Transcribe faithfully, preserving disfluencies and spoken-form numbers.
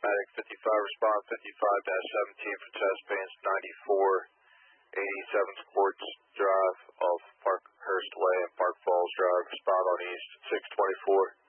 Medic fifty-five, respond fifty-five seventeen for chest pains, ninety-four eighty-seven Quartz Drive off Parkhurst Way and Park Falls Drive. Respond on East six twenty-four.